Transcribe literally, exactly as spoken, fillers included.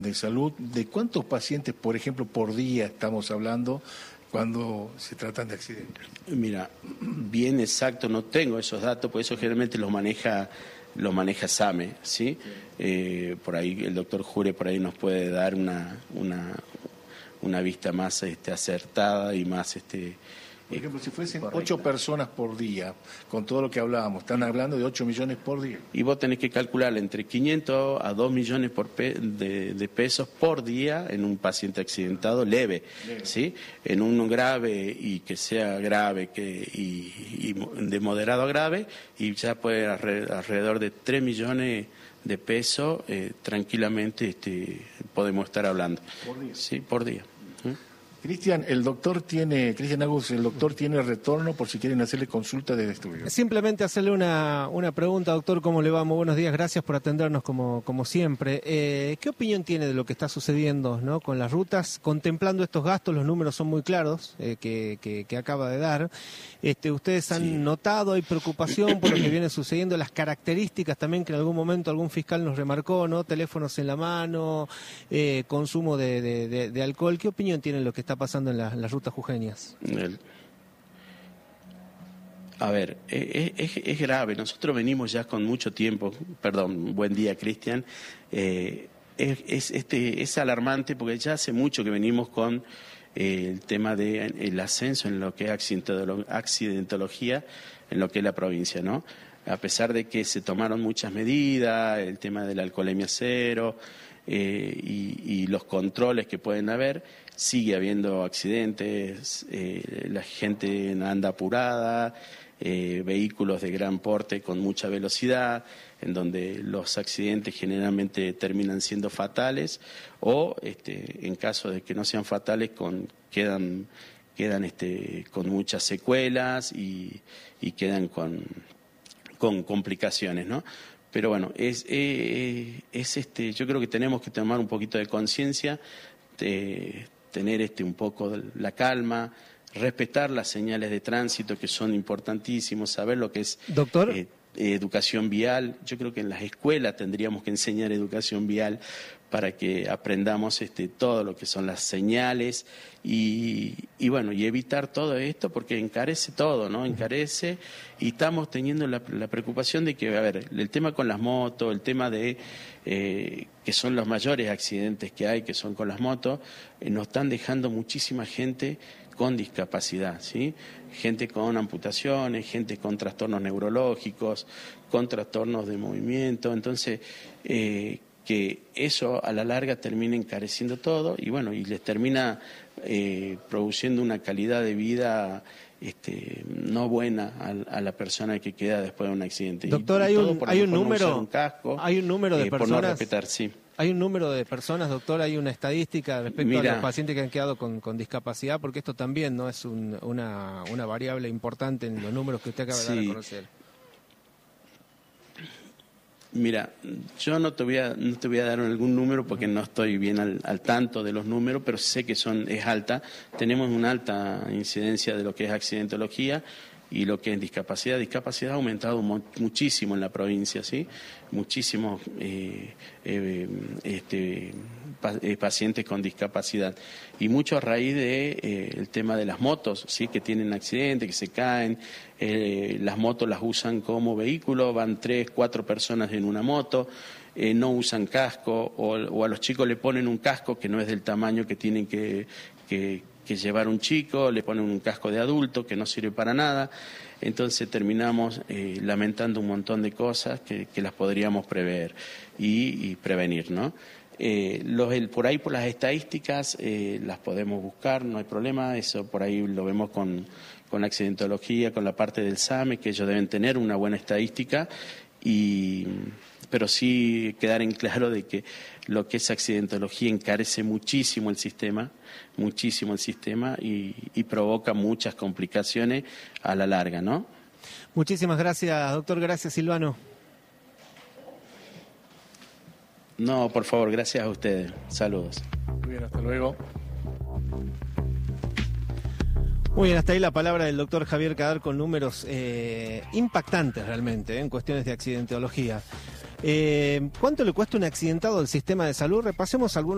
de salud, ¿de cuántos pacientes, por ejemplo, por día estamos hablando cuando se tratan de accidentes? Mira, bien exacto no tengo esos datos, por eso generalmente los maneja los maneja SAME, ¿sí? Eh, por ahí el doctor Jure por ahí nos puede dar una una, una vista más este, acertada y más este. Por ejemplo, si fuesen ocho personas por día, con todo lo que hablábamos, están hablando de ocho millones por día. Y vos tenés que calcular entre quinientos a dos millones por pe de, de pesos por día en un paciente accidentado leve, leve. ¿Sí? En uno grave y que sea grave que, y, y de moderado a grave, y ya puede alrededor de tres millones de pesos, eh, tranquilamente este, podemos estar hablando. Por día. Sí, por día. ¿Mm? Cristian, el doctor tiene, Cristian Agus, el doctor tiene retorno por si quieren hacerle consulta desde estudio. Simplemente hacerle una, una pregunta, doctor, ¿cómo le va? Muy buenos días, gracias por atendernos como, como siempre. Eh, ¿Qué opinión tiene de lo que está sucediendo, ¿no? Con las rutas? Contemplando estos gastos, los números son muy claros, eh, que, que, que acaba de dar. Este, ¿Ustedes han sí. notado, hay preocupación por lo que viene sucediendo, las características también que en algún momento algún fiscal nos remarcó, ¿no? Teléfonos en la mano, eh, consumo de, de, de, de alcohol. ¿Qué opinión tiene de lo que está pasando en, la, en las rutas jujeñas? El... A ver, es, es, es grave. Nosotros venimos ya con mucho tiempo, perdón, buen día, Cristian. Eh, es, es, este, es alarmante porque ya hace mucho que venimos con eh, el tema del ascenso en lo que es accidentología, en lo que es la provincia, ¿no? A pesar de que se tomaron muchas medidas, el tema de la alcoholemia cero eh, y, y los controles que pueden haber, sigue habiendo accidentes, eh, la gente anda apurada, eh, vehículos de gran porte con mucha velocidad, en donde los accidentes generalmente terminan siendo fatales o, este, en caso de que no sean fatales, con, quedan, quedan este, con muchas secuelas y, y quedan con, con complicaciones, ¿no? Pero bueno, es, eh, es este, yo creo que tenemos que tomar un poquito de conciencia, de tener este, un poco la calma, respetar las señales de tránsito que son importantísimos, saber lo que es Doctor. Eh, educación vial. Yo creo que en las escuelas tendríamos que enseñar educación vial para que aprendamos este, todo lo que son las señales y, y bueno, y evitar todo esto porque encarece todo, ¿no? Encarece y estamos teniendo la, la preocupación de que, a ver, el tema con las motos, el tema de eh, que son los mayores accidentes que hay, que son con las motos, eh, nos están dejando muchísima gente con discapacidad, ¿sí? Gente con amputaciones, gente con trastornos neurológicos, con trastornos de movimiento, entonces eh, que eso a la larga termina encareciendo todo y bueno, y les termina eh, produciendo una calidad de vida este, no buena a, a la persona que queda después de un accidente. Doctor, y, hay, y un, hay un número, no un casco, hay un número de eh, personas. Por no respetar, sí. ¿Hay un número de personas, doctor? ¿Hay una estadística respecto Mira, a los pacientes que han quedado con, con discapacidad? Porque esto también no es un, una, una variable importante en los números que usted acaba de sí. dar a conocer. Mira, yo no te voy a, no te voy a dar algún número porque no estoy bien al, al tanto de los números, pero sé que son es alta. Tenemos una alta incidencia de lo que es accidentología y lo que es discapacidad. Discapacidad ha aumentado mu muchísimo en la provincia, ¿sí? Muchísimos eh, eh, este, pa eh, pacientes con discapacidad. Y mucho a raíz de eh, el tema de las motos, ¿sí? Que tienen accidentes, que se caen. Eh, las motos las usan como vehículo, van tres, cuatro personas en una moto. Eh, no usan casco o, o a los chicos le ponen un casco que no es del tamaño que tienen que, que, que llevar un chico, le ponen un casco de adulto que no sirve para nada, entonces terminamos eh, lamentando un montón de cosas que, que las podríamos prever y, y prevenir, ¿no? Eh, los, el, por ahí por las estadísticas eh, las podemos buscar, no hay problema, eso por ahí lo vemos con, con la accidentología, con la parte del SAME, que ellos deben tener una buena estadística y... pero sí quedar en claro de que lo que es accidentología encarece muchísimo el sistema, muchísimo el sistema y, y provoca muchas complicaciones a la larga, ¿no? Muchísimas gracias, doctor. Gracias, Silvano. No, por favor, gracias a ustedes. Saludos. Muy bien, hasta luego. Muy bien, hasta ahí la palabra del doctor Javier Kadar con números eh, impactantes realmente eh, en cuestiones de accidentología. Eh, ¿Cuánto le cuesta un accidentado al sistema de salud? Repasemos algunos.